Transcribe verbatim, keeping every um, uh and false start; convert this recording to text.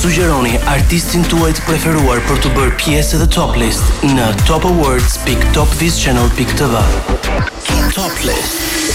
sugjeroni artistin tuaj të preferuar për të bërë pjesë të Top List në top awards dot top vis channel dot t v. Top List.